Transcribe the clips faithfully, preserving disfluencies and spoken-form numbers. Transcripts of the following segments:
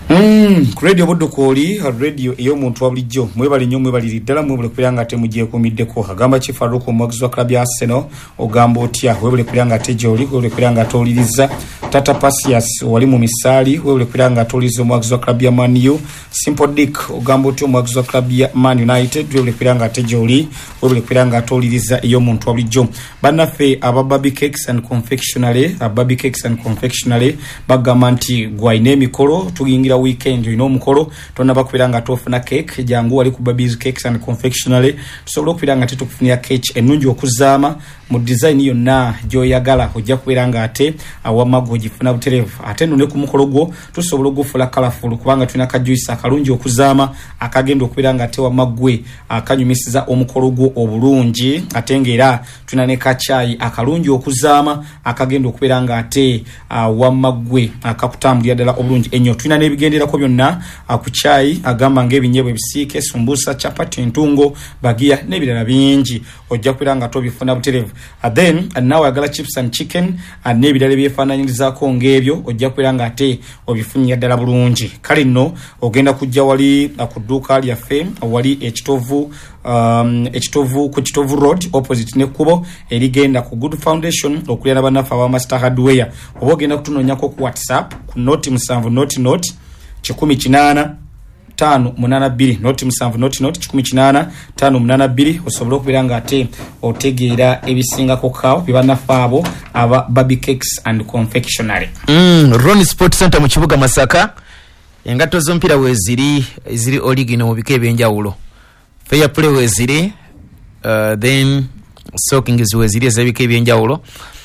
Mm, radio Budukoli, radio iyo muntu wabulijjo mwebali nnyo mwebali ddala mwebale kulanga ate mugiye kumiddeko agamba Chief Faruku Magzo Club ya Arsenal ogamba otya webale kulanga ate joli webale kulanga atoliriza Tata Pasias wali mu misali webale kulanga atoliriza Magzo Club ya Man U Simple Dick ogamba otya Magzo Club ya Man United webale kulanga ate joli webale kulanga atoliriza iyo muntu wabulijjo banafe abababi cakes and confectionery ababi cakes and confectionery bagamba nti gwaine mikolo tugingira weekend you know mukolo tonna bakubiranga tofuna cake jangu wali ku Babies Cakes and Confectionery tusobola okubiranga ate tukufunia cake enungi okuzaama mu design yonna joyagala ojja kubiranga ate awamago gifuna buterevu ate nune ku mukolo gwo tusobola ogufula colorful kubanga tulina ka juice akalungi okuzaama akagenda okubiranga ate wamagwe akanyumisiza omukolo gwo obulungi ate ngera tulina ne ka chai akalungi okuzaama akagenda okubiranga ate wamagwe akakutambulira ddala obulungi ennyo tulina n'ebigendera ko byonna ku chai agamba ng'ebinyebwa ebisiike sumbusa chapati entungo bagia n'ebirala bingi ojja kubiranga to bifuna buterevu and then and now agala chips and chicken and n'ebirala byefaananyirizaako ng'ebyo ojja kubiranga ate obifunyira ddala bulungi kale nno ogenda kujja wali ku dduuka lyaffe wali ekitovu um, ekitovu ku Kitovu Road opposite n'ekkubo erigenda ku Good Foundation okulira banaffe aba Master Hardware oba ogenda kutunoonyako ku WhatsApp ku noti musanvu noti noti kikumi kinana tano munana bbiri noti musanvu noti noti kikumi kinana tano munana bbiri osobola okubiranga ate otegeera ebisingako kawo bibanafe abo aba Baby Cakes and Confectionery. Mm, Ronnie Sport Center mu kibuga Masaka engato z'ompira weziri ziri original mu bika ebyenjawulo fair play weziri uh, then soaking is weziri ez'ebika ebyenjawulo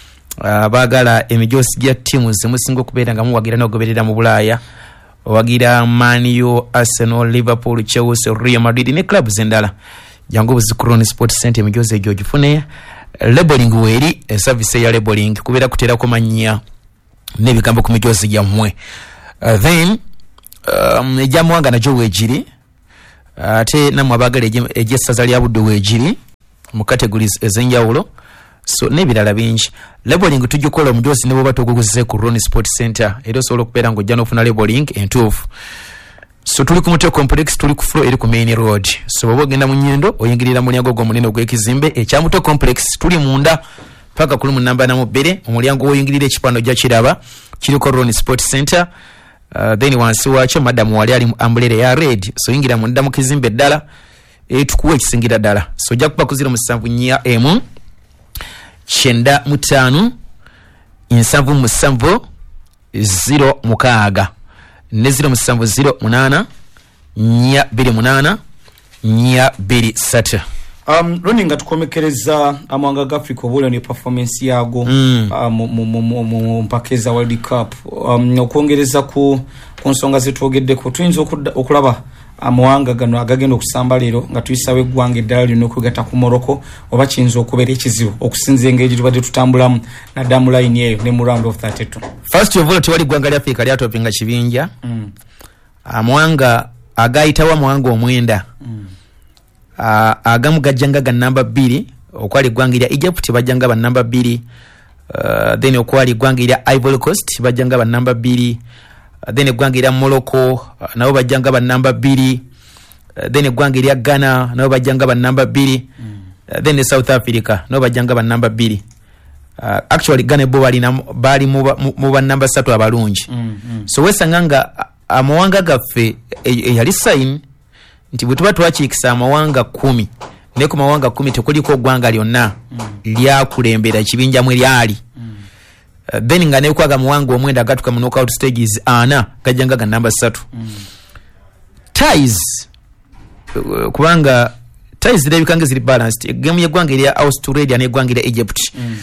uh, baagala emijosi gya timu zimusinga okubeera nga muwagira n'ogoberera mu Bulaaya wagira Man U, Arsenal, Liverpool, Chelsea, Real Madrid ne club zendala jangu buzikuroni Sport Center emijozi egyo gifune labeling weri e service ya labeling kubera kutera kumanya nebigambo ku mijozi gyamwe uh, then um, ejamwanga na jo wejiri ate uh, namwe abagala ejesaza lya budde wejiri mu categories ezenjawulo so nebirala bingi labeling tujukola omujozi ne boba toguguzise ku Ronnie Sport Center era solo kupera ngo jano ofuna labeling entuufu so tuli ku Mutwe Complex tuli ku floor eri ku Main Road so bobo genda mu nyendo oyingirira mulyango gwo munene gw'ekizimbe ekya Mutwe Complex tuli munda paka kuli mu namba na mubere omulyango oyingirira ekipando gya kiraba kiri ko Ronnie Sport Center uh, then wansi wacho madam wali ali umbrella ya red so yingira munda mu kizimbe ddala etukuwe kisingira ddala so jakupa kuzira musanvu nya emu Chenda mutanu insavu musanvu zero mukaaga ne zero musanvu zero munana nya biri munana nya biri satu. Um, Ronnie nga tukomekereza amawanga ga Africa obulyo ne performance yago mm. uh, mu mu mu mu mpakeza World Cup um, okwongereza ku konsonga zitwogeddeko tuyinza okulaba amawanga gano agagenda okusamba leero nga tuyisawe eggwanga eddala lino okugata ku Morocco oba kiyinza okubeera ekizibu okusinza engeri tubadde tutambulamu naddamu line eyo ne mu round of thirty-two. First of all tewali ggwanga lya Africa lyatopinga kibinja mm. amawanga agayitawo amawanga omwenda mm. Uh, agamu gajjanga ga namba bbiri okwali eggwanga lya Egypt bajjanga ba namba bbiri uh, then okwali eggwanga lya Ivory Coast bajjanga ba namba bbiri uh, then eggwanga lya Morocco uh, nabo bajjanga ba namba bbiri uh, then eggwanga lya Ghana nabo bajjanga ba namba bbiri mm. uh, then South Africa nabo bajjanga ba namba bbiri uh, actually Ghana bo bali bali mu ba namba ssatu abalungi mm, mm. so wesanganga amawanga gaffe yali e, sign nti bwe tuba twakikisa amawanga kumi ne ku mawanga kumi tekuliko ggwanga lyonna mm. lyakulembera ekibinja mwe lyali mm. uh, then nga nekwaga muwanga omwenda agatuka mu knockout stages ana gajjanga ga namba ssatu mm. ties uh, kubanga ties zirabikanga ziri balanced game y'eggwanga erya Australia n'eggwanga erya Egypt mm.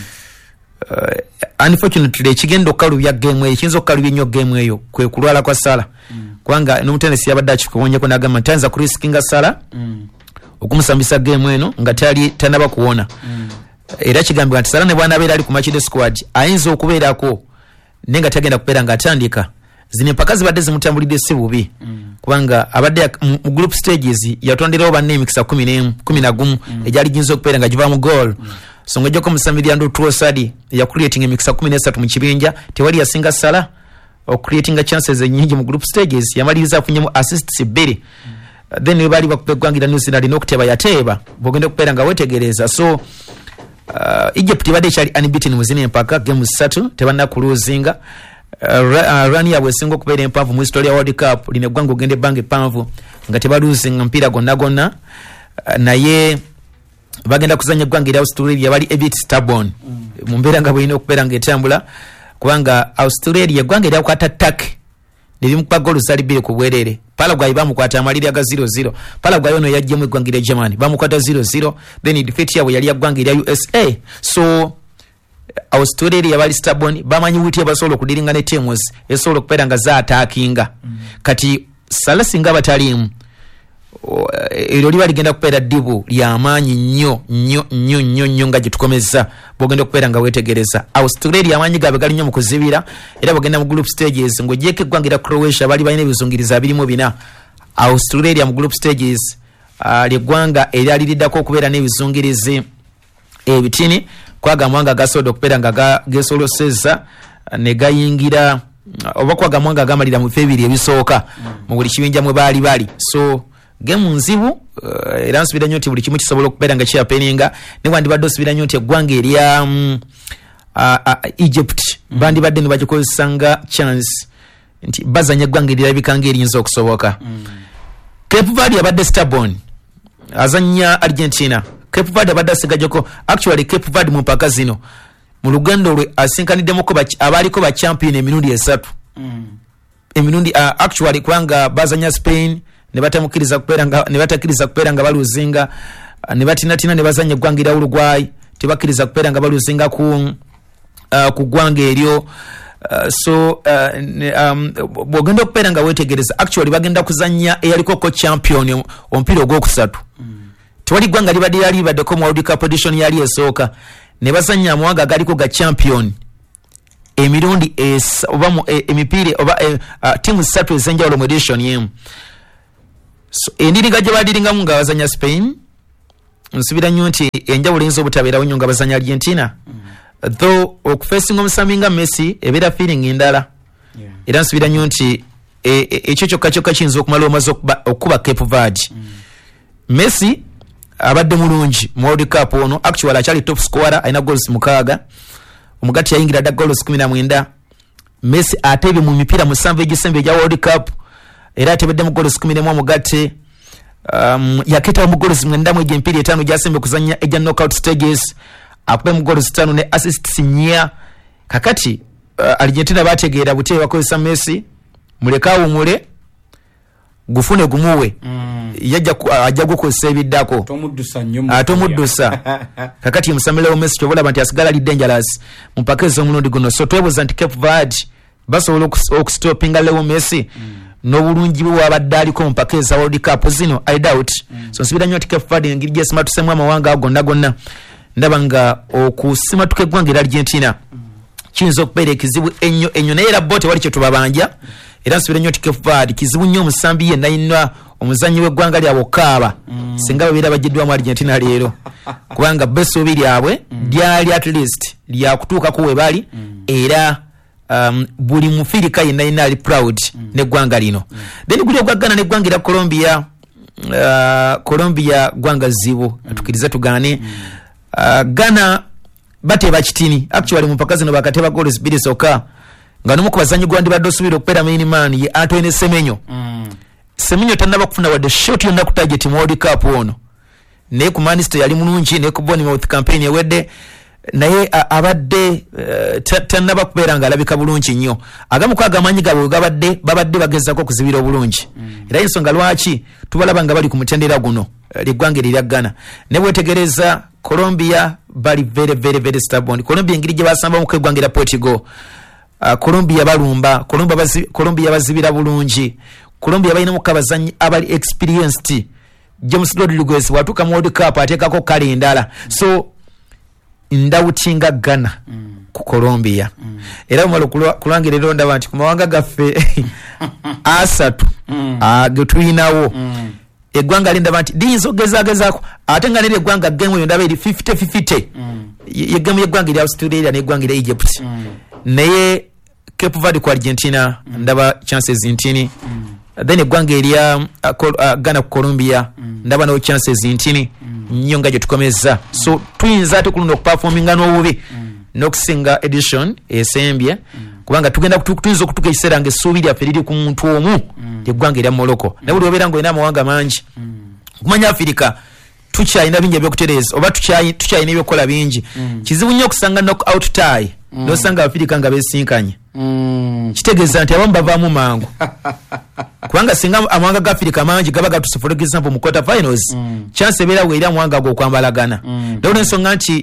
uh, unfortunately ekigenda okalubya game eyo kiyinza okalubya nnyo game eyo kwe kulwala kwa Sala mm. kwanga n'omutenesi yabadde akikuwonyako n'agamba tanza ku riskinga Sala mm. okumusambisa game eno nga tali tanaba kuwona mm. era kigambibwa nti Sala ne bwana abeera ali ku match day squad ayinza okubeerako nenga tagenda kubeera nga atandika zino empaka zibadde zimutambulidde si bubi mm. kubanga abadde mu group stages yatonderawo banne emikisa kumi n'emu kumi na gumu mm. egyali ginza okubeera nga giva mu goal mm. so ngejjako musamiriya ndo Trossard ya creating emikisa kumi n'esatu mu kibinja tewali yasinga Sala creating chances enyingi mu group stages yamaliriza afunyemu assists bbiri uh, then we bali bakugwangira New Zealand nokuteba yateba bogende kupera nga wetegereza so uh, Egypt bade chali unbeaten muzine mpaka game satu tebana kuluzinga uh, uh, run ya wesingo kupera empavu mu history ya World Cup line gwango gende bange panvu nga tebaluzinga mpira gonna gonna uh, naye bagenda kuzanya gwangira Australia bali a bit stubborn mm. mumbera nga bwino kupera ngetambula kubanga Australia gwangira kwata attack nibimukpa goal zali bile kubwerere Paraguay bamukwata amaliri aga zero zero Paraguay ono yajjemu gwangira Germany bamukwata zero zero then defeat yawe yali yagwangira U S A so Australia bali stubborn bamanyi wuti abasolo kudiringa ne teams esolo kupera nga za attackinga mm. kati salasinga batalimu ero liba ligenda kupera dibu lya amanyi nnyo nnyo nnyo nnyo nnyo nga gitukomeza bogenda kupera nga wetegereza Australia amanyi gabe gali nnyo mu kuzibira era bogenda mu group stages ngo jeke gwangira Croatia bali balina ebizungiriza abirimu bina Australia mu group stages uh, ligwanga era liriddako okubeera n'ebizungirizi ebitini kwagamwanga gasodo kupera nga gesoloseza ne gayingira oba kwagamwanga gamalira mu febiri ebisooka mu buli kibinja mwe bali bali so game nzibu uh, era nsubira nnyo nti buli kimu kisobola okubeera nga kyapeninga ne wandibadde osubira nnyo nti eggwanga erya um, uh, uh, Egypt mm. bandibadde ne bagikozesanga chance nti bazanya eggwanga erirabikanga erinza okusoboka mm. Cape Verde abadde stubborn azanya Argentina Cape Verde abadde asigajeko actually Cape Verde mu mpaka zino mu lugendo lwe asinkaniddemuko abaliko ba champion emirundi esatu mm. emirundi uh, actually kwanga bazanya Spain ne batamukiriza kupera nga ne batakiriza kupera nga baluzinga ne batinatina ne bazanye gwangira Uruguay tebakiriza kupera nga baluzinga ku uh, ku gwanga eryo uh, so uh, ne, um, bogenda kupera nga wetegereza actually bagenda kuzanya eyaliko ko champion ompiro ogwokusatu mm. tewali gwanga libadde libadde ko mu World Cup edition yali esooka ne bazanya amwaga galiko ga champion emirundi es oba mu e, emipire oba e, uh, timu satu ezenjawulo mu edition yemu so endiriga gye badiringa mu nga bazanya Spain nsubira nnyo nti enjawulo eyinza obutabeerawo nnyo nga bazanya Argentina mm. though okufeesinga omusami nga Messi ebeera feeling endala yeah. era nsubira nnyo nti ekyo kyokka kyokka kiyinza okumala omaze okuba Cape Verde mm. Messi abadde mulungi mu World Cup ono actually akyali top scorer alina goals mukaaga omugati yayingira dda goals kumi na mwenda Messi atebye mu mipira musanvu egisembe egya World Cup era atebedde mu goals kumi n'emu omugate um, yaketa mu goals mwenda mu egyempiri etaano gyasembe kuzanya ejja knockout stages akube mu goals ttaano ne assists nnya kakati uh, Argentina bategeera buteeyi bakozesa Messi muleka awumule gufune gumuwe mm. yajja ajja gukozesa ebiddako tomuddusa nnyo atomuddusa kakati musamelewo Messi kyobola nti asigala li dangerous mu mpakezi omulundi guno so twebuuza nti Cape Verde basobola okustopinga Leo Messi mm. n'obulungi bwe wabadde aliko mu mpaka eza World Cup zino I doubt mm. so nsubira nnyo nti Cape Verde engeri gyesimatusemu amawanga gonna gonna ndaba nga okusimatuka eggwanga era Argentina mm. kiyinza okubeera ekizibu ennyo ennyo naye era bo tewali kye tubabanja era nsubira nnyo nti Cape Verde kizibu nnyo omusambi yenna yenna omuzannyi w'eggwanga lyabwe okaaba mm. singa babeera bagiddwamu Argentina leero kubanga besuubi lyabwe mm. lyali at least lyakutuukako we bali mm. era Um, buli mufirika yenna yenna ali proud mm. neggwanga lino mm. then guli ogwa Ghana neggwanga era Colombia uh, Colombia gwanga zibu mm. atukiriza tugane mm. uh, Ghana bateba kitini actually mu mpaka zino bakateba goals bbiri soka nga nomu kubazanyi gwandi badde osubira okupera main man ye Antoine Semenyo mm. Semenyo tannaba kufuna wadde shot yonna ku target mu World Cup ono ne ku Manchester yali mulungi ne ku Bournemouth campaign ewedde naye abadde uh, tannaba kubeera nga alabika bulungi nnyo agamu ku agamanyi gabwe gabadde babadde bagezako okuzibira obulungi mm. era ensonga lwaki tubalaba nga bali ku mutendera guno liggwanga erya Ghana ne bwetegereza Colombia bali very very very stubborn Colombia engeri gye basamba mu kweggwanga era Portugal uh, Colombia balumba Colombia, bazi, Colombia bazibira bulungi Colombia balina mu kabazanyi abali experienced James Rodriguez watuka mu World Cup ateekako kale endala mm. so ndawutinga Ghana mm. ku Colombia mm. era umalo kulwangira lero ndaba nti kumawanga gaffe asatu mm. agetuyinawo mm. eggwanga linda nti dinzo gezagezaako ate nga nere eggwanga game eyo ndaba eri fifty fifty mm. ye game yeggwanga erya Australia n'eggwanga erya Egypt mm. naye Cape Verde ku Argentina mm. ndaba chances ntini mm. then eggwanga erya uh, uh, Ghana ku Colombia mm. ndaba no chances ntini nnyo mm. nga gye tukomezza mm. so tuyinza ate kulunda okuperforminga n'obubi mm. n'okusinga edition esembye mm. kubanga tugenda tuyinza okutuka ekiseera ng'essuubi lyaffe liri ku muntu omu mm. eggwanga erya Morocco mm. naye buli obeera ng'olina amawanga mangi mm. kumanya Afirika tukyalina bingi ebyokutereeza oba tukyalina ebyokukola bingi mm. kizibu nnyo okusanga knock out tie mm. nosanga Afirika nga beesinkanye mm. kitegeeza nti abamu bavaamu mangu kubanga singa amawanga ga Afirika mangi gaba gatuse for example mu quarter finals mm. chance ebeera weeri amawanga go okwambalagana mm. naye ensonga nti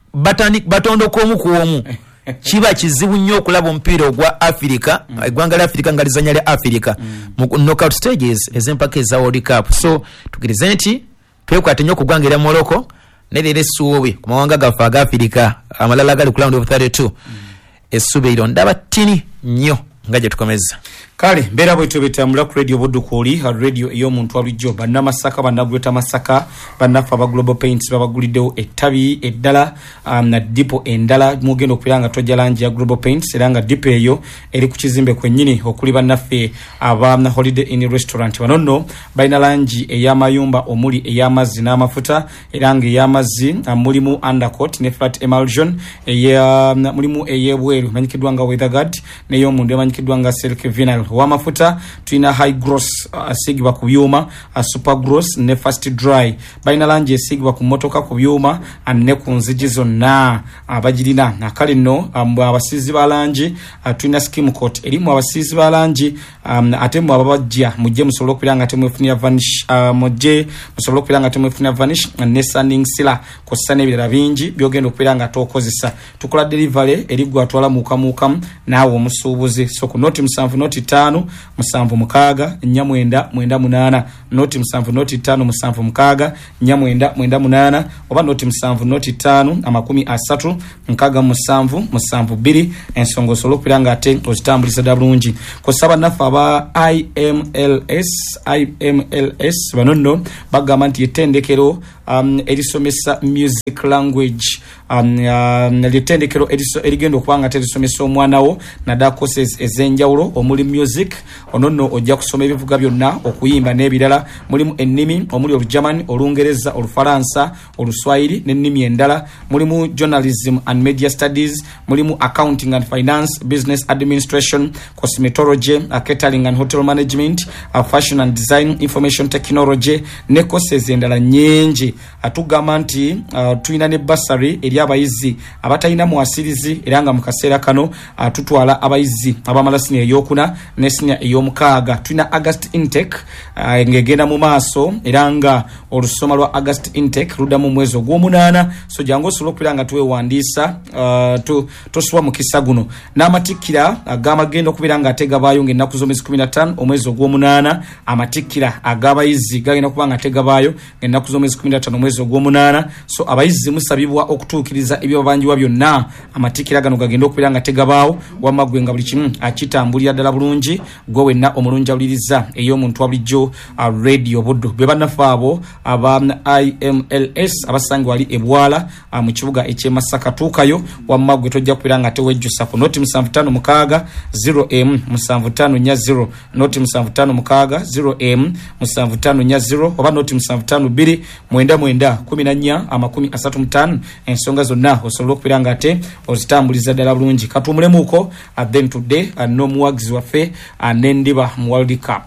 batondoka omu ku omu kiba kizibu nnyo okulaba omupiira ogwa Afirika mm. eggwanga lya Afirika nga lizanya lya Afirika mu mm. knockout stages ez'empaka eza World Cup so tukirize nti twekwate nnyo okugwanga erya Morocco nerera essuubi ku mawanga gaffe aga Afirika amalala gali ku round of thirty-two mm. essuubi eryo ndaba ttini nnyo nga gye tukomezza kale mbeera bwe tubetambula ku radio Buddukooli radio ey'omuntu abulijjo bannamasaka bannaguleta masaka bannaffe aba Global Paints babaguliddewo ettabi eddala um, na dipo endala mugenda okubeera nga tojja langi ya Global Paints era nga dipo eyo eri ku kizimbe kwennyini okuli bannaffe aba Holiday Inn Restaurant bano nno balina langi ey'amayumba omuli ey'amazzi n'amafuta era nga ey'amazzi um, mulimu undercoat ne flat emulsion eya um, mulimu ey'ebweru emanyikiddwa nga weatherguard n'ey'omundu emanyikiddwa nga silk vinyl wamafuta tuina high gross asigibwa uh, ku byuma uh, super gross ne fast dry balina langi esigibwa ku motoka ku byuma ne ku nzigi zonna abagirina nakale nno um, abasizi ba langi uh, tuina skim coat erimu abasizi ba langi um, ate mu ababajja mujje musobole okubira nga temwefunia vanish uh, mujje musobole okubira nga temwefunia vanish ne sanding sila ko sane ebirala bingi byogenda okubira nga tokozesa tukola delivery erigwa atwala muka muka naawe omusuubuzi so ku noti musanvu noti tano musanvu mukaaga nnya mwenda mwenda munana noti musanvu noti tano musanvu mukaaga nnya mwenda mwenda munana oba noti musanvu noti tano amakumi asatu mukaaga musanvu musanvu biri ensongo solo piranga ate ozitambuliza dabulungi ko saba nafa aba I M L S I M L S banono bagamba nti etendekero um, erisomesa music language um, um, litendekero eriso erigendo kubanga terisomesa omwana wo na da courses ezenjawulo omuli music onono ojja kusoma ebivuga byonna okuyimba n'ebirala mulimu ennimi omuli olugerman olungereza olufaransa oluswahili n'ennimi endala mulimu journalism and media studies mulimu accounting and finance business administration cosmetology uh, catering and hotel management uh, fashion and design information technology ne courses endala nyingi atugamba nti uh, tuina ne basari eri abayizi abatalina muwasirizi era nga mu kaseera kano uh, tutwala abayizi abamala senior eyokuna ne senior eyomukaaga tuina August intake uh, ngegenda mu maaso era nga olusoma lwa August intake luda mu mwezi ogw'omunaana so jangu osobola okubira nga tuwewandiisa uh, tu, toswa mu kisa guno n'amatikkira ag'amagenda okubira nga ategabaayo ng'ennaku z'omwezi kumi na ttaano omwezi ogw'omunaana amatikkira ag'abayizi gagenda okuba nga ategabaayo ng'ennaku z'omwezi kumi na ttaano omwezi ogw'omunaana so abayizi musabibwa okutuukiriza ebyobanjibwa byonna amatikkira gano gagenda okubira nga tegabaawo wamma gwe nga buli kimu akitambulira ddala bulungi gwe wenna omulungi awuliriza ey'omuntu abulijjo uh, radio Buddu be bannaffe abo aba I M L S abasange wali ebwala uh, mu kibuga eky'e Masaka tuukayo wamma gwe tojja kupira nga tewejjusa ku noti musanvu ttaano mukaaga zero M musanvu ttaano nnya zero noti musanvu ttaano mukaaga zero M musanvu ttaano nnya zero oba noti musanvu ttaano bbiri mwenda mwenda kumi na nnya amakumi asatu mu ttaano ensonga zonna osobola okupira nga ate ozitambuliza ddala bulungi katuumulemuuko uh, then today uh, n'omuwagizi waffe uh, n'endiba mu World Cup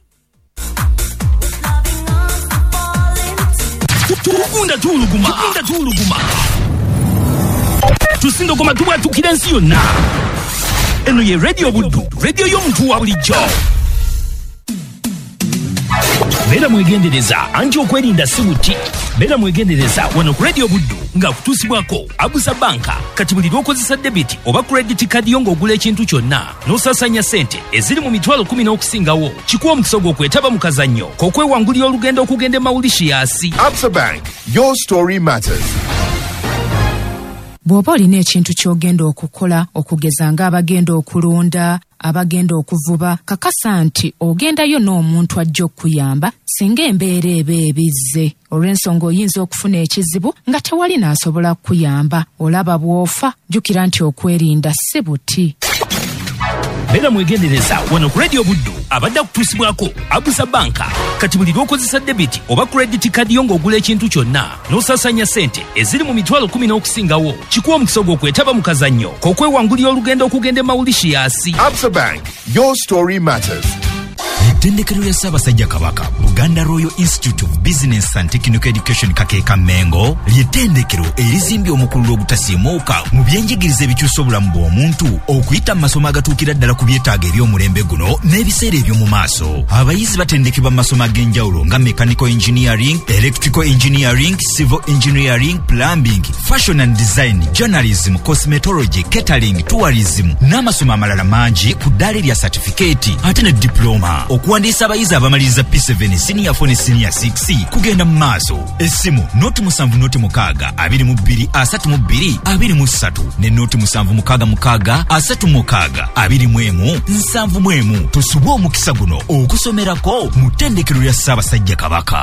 tukunda tuluguma tukunda tuluguma tusindo koma tuba tukirensi yonna eno ye radio Buddu radio y'omuntu wa bulijjo bera mwegendereza anti okwerinda sibuti bera mwegendereza wano ku radio Buddu nga kutusibwako Abusa Banka kati buli lwokozesa debit oba credit card yongo ogula ekintu kyonna n'osasanya sente eziri mu mitwalo kumi n'okusingawo kikuwa omukisa gw'okwetaba mu kazannyo k'okwewangulira olugendo okugenda e Mauritius. Absa Bank, your story matters. Bw'oba olina ekintu ky'ogenda okukola okugeza ng'abagenda okulunda abagenda okuvuba kakasa nti ogendayo n'omuntu ajja okuyamba singa embeera eba ebizze olw'ensonga oyinza okufuna ekizibu nga tewali n'asobola kuyamba olaba bw'ofa jjukira nti okwerinda si buti. beera mwegendereza wano ku radio buddu abadde akutuusibwako abusa banka kati buli lw'okozesa debiti oba credit card yo ng'ogula ekintu kyonna n'osasanya ssente eziri mu mitwalo kumi n'okusingawo kikuwa omukisa gw'okwetaba mu kazannyo k'okwewangulira olugendo okugenda e Mauritius. Absa Bank, your story matters. Ettendekero lya Ssaabasajja Kabaka Buganda Royal Institute of Business and Technical Education Kakeeka Mengo ly'ettendekero erizimbye omukululo obutasiimuuka mu byenjigiriza ebikyusa obulamu bw'omuntu okuyita mu masomo agatuukira ddala ku byetaago eby'omulembe guno n'ebiseera eby'omu maaso. Abayizi batendekebwa mu masomo ag'enjawulo nga mechanical engineering, electrical engineering, civil engineering, plumbing, fashion and design, journalism, cosmetology, catering, tourism n'amasomo amalala mangi ku ddaala erya certificate ate ne diploma. Okuwandiisa abayizi abamaliriza P seven senior four ne senior six kugenda mu maaso. Essimu noti musanvu noti mukaaga abiri mu bbiri asatu mu bbiri abiri mu ssatu ne noti musanvu mukaaga mukaaga asatu mu mukaaga abiri mu emu nsanvu mu emu. Tusubwe omukisa guno okusomerako mu ttendekero lya Ssaabasajja Kabaka.